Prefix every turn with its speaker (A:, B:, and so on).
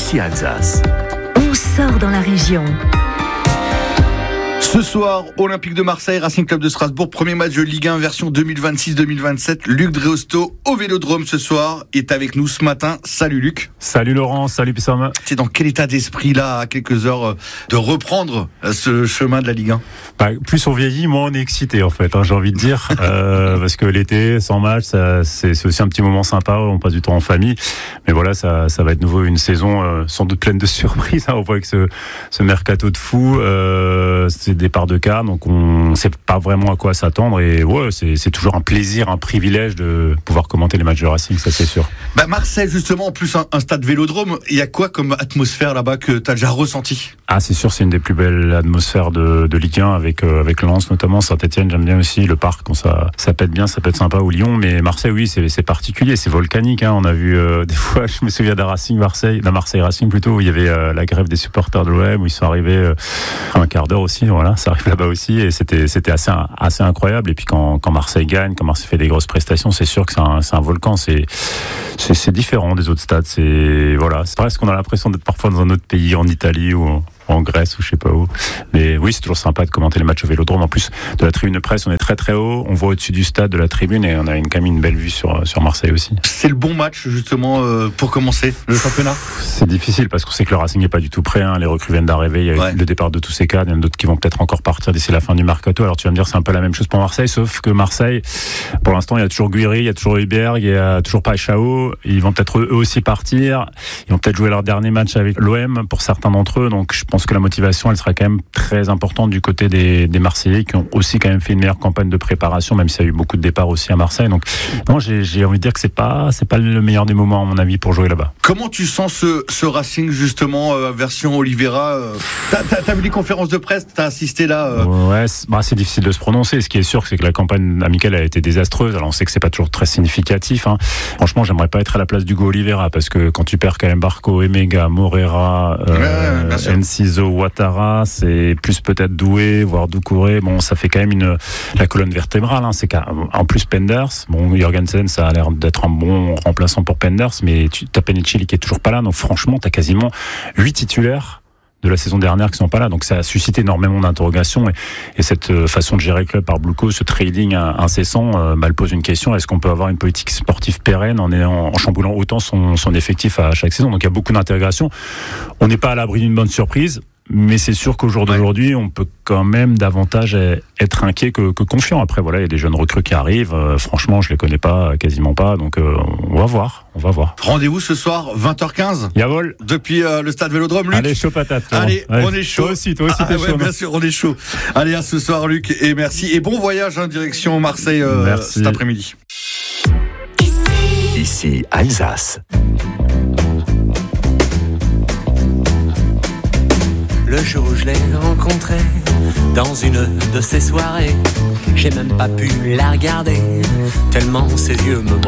A: ici Alsace.
B: On sort dans la région.
C: Ce soir, Olympique de Marseille, Racing Club de Strasbourg, premier match de Ligue 1 version 2026-2027. Luc Dreosto au Vélodrome ce soir est avec nous ce matin. Salut Luc.
D: Salut Laurent, salut Pissam.
C: C'est dans quel état d'esprit là, à quelques heures de reprendre ce chemin de la Ligue 1 ?
D: Plus on vieillit, moins on est excité en fait, j'ai envie de dire. Parce que l'été, sans match, c'est aussi un petit moment sympa, on passe du temps en famille. Mais voilà, ça va être nouveau une saison sans doute pleine de surprises. On voit avec ce mercato de fou, c'est départ de cas, donc on ne sait pas vraiment à quoi s'attendre. Et ouais, c'est toujours un plaisir, un privilège de pouvoir commenter les matchs de Racing, ça c'est sûr.
C: Marseille justement, en plus un stade Vélodrome, il y a quoi comme atmosphère là-bas que tu as déjà ressenti ?
D: C'est sûr, c'est une des plus belles atmosphères de Ligue 1 avec Lens notamment, Saint-Etienne, j'aime bien aussi le parc, quand ça pète bien, ça peut être sympa, ou Lyon. Mais Marseille, oui, c'est particulier, c'est volcanique. On a vu des fois, je me souviens d'un Marseille Racing plutôt, où il y avait la grève des supporters de l'OM, où ils sont arrivés un quart d'heure aussi. Voilà, ça arrive là-bas aussi, et c'était assez incroyable. Et puis quand Marseille gagne, quand Marseille fait des grosses prestations, c'est sûr que c'est un volcan. C'est différent des autres stades. C'est presque qu'on a l'impression d'être parfois dans un autre pays, en Italie ou en Grèce ou je sais pas où. Mais oui, c'est toujours sympa de commenter les matchs au Vélodrome. En plus de la tribune de presse, on est très très haut, on voit au-dessus du stade de la tribune, et on a quand même une belle vue sur Marseille aussi.
C: C'est le bon match justement pour commencer le championnat ?
D: C'est difficile parce qu'on sait que le Racing n'est pas du tout prêt. Les recrues viennent d'arriver, il y a eu le départ de tous ces cadres, il y en a d'autres qui vont peut-être encore partir d'ici la fin du mercato. Alors tu vas me dire, c'est un peu la même chose pour Marseille, sauf que Marseille, pour l'instant, il y a toujours Guiri, il y a toujours Heuberg, il y a toujours Paixão. Ils vont peut-être eux aussi partir. Ils vont peut-être jouer leur dernier match avec l'OM pour certains d'entre eux. Donc je pense que la motivation, elle sera quand même très importante du côté des Marseillais, qui ont aussi quand même fait une meilleure campagne de préparation, même s'il y a eu beaucoup de départs aussi à Marseille. Donc non, j'ai envie de dire que c'est pas le meilleur des moments à mon avis pour jouer là-bas.
C: Comment tu sens ce Racing justement version Oliveira T'as vu les conférences de presse, t'as assisté là
D: Ouais, c'est difficile de se prononcer. Ce qui est sûr, c'est que la campagne amicale a été désastreuse. Alors on sait que c'est pas toujours très significatif. Franchement, j'aimerais pas être à la place d'Hugo Oliveira, parce que quand tu perds Kalem Barco, Emega, Morera, Enciso, Ouattara, c'est plus peut-être Doué, voire Doucouré. Bon, ça fait quand même la colonne vertébrale. C'est qu'en plus Penders, Jorgensen, ça a l'air d'être un bon remplaçant pour Penders, mais t'as Penicilli qui est toujours pas là. Donc franchement, t'as quasiment 8 titulaires de la saison dernière qui sont pas là. Donc ça a suscité énormément d'interrogations, et cette façon de gérer le club par Bluco, ce trading incessant, elle pose une question: est-ce qu'on peut avoir une politique sportive pérenne en chamboulant autant son effectif à chaque saison? Donc il y a beaucoup d'interrogations. On n'est pas à l'abri d'une bonne surprise, mais c'est sûr qu'au jour d'aujourd'hui, on peut quand même davantage être inquiet que confiant. Après, voilà, il y a des jeunes recrues qui arrivent. Franchement, je les connais pas, quasiment pas. Donc, on va voir.
C: Rendez-vous ce soir, 20h15.
D: Yavol.
C: Depuis le stade Vélodrome, Luc.
D: Allez, chaud patate.
C: Allez, on est chaud.
D: Toi aussi, t'es chaud.
C: Bien sûr, on est chaud. Allez, à ce soir, Luc, et merci. Et bon voyage, direction Marseille cet après-midi.
A: Ici, Alsace.
E: Le jour où je l'ai rencontrée dans une de ces soirées, j'ai même pas pu la regarder, tellement ses yeux me